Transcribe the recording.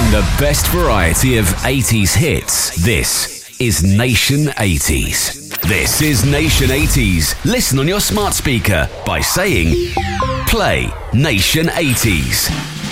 Playing the best variety of 80s hits. This is Nation 80s. This is Nation 80s. Listen on your smart speaker by saying, Play Nation 80s.